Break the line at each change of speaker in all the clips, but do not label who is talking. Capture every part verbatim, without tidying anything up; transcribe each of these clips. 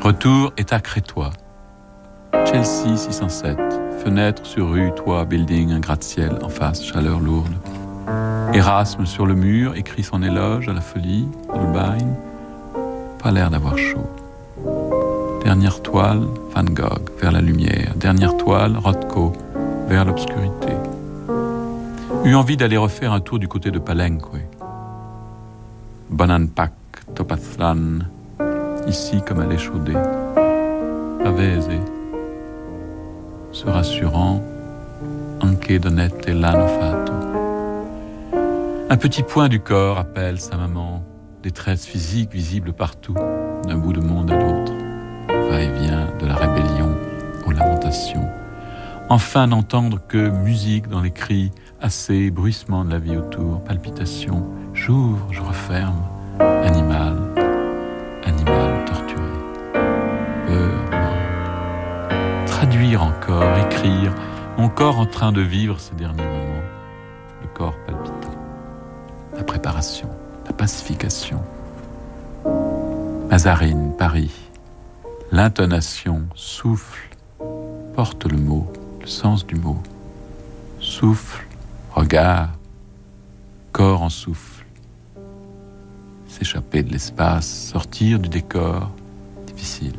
Retour est à Crétois. Chelsea six cent sept. Fenêtre sur rue, toit, building, un gratte-ciel en face, chaleur lourde. Erasme sur le mur écrit son éloge à la folie, Holbein. Pas l'air d'avoir chaud. Dernière toile, Van Gogh, vers la lumière. Dernière toile, Rothko, vers l'obscurité. Eu envie d'aller refaire un tour du côté de Palenque. Bonanpac, Topazlan, ici comme à l'échaudée. Pavese, se rassurant, anche donette l'anno fatto. Un petit point du corps appelle sa maman, détresse physique visible partout, d'un bout de monde à l'autre, va-et-vient de la rébellion aux lamentations. Enfin n'entendre que musique dans les cris, assez bruissement de la vie autour, palpitations, j'ouvre, je referme, animal, animal torturé, peur, mort. Traduire encore, écrire, mon corps en train de vivre ces derniers moments, le corps palpitant. La préparation, la pacification. Mazarine, Paris. L'intonation, souffle, porte le mot, le sens du mot. Souffle, regard, corps en souffle. S'échapper de l'espace, sortir du décor, difficile.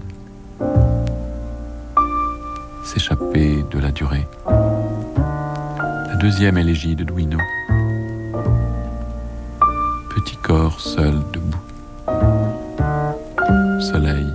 S'échapper de la durée. La deuxième élégie de Duino. Petit corps seul debout. Soleil,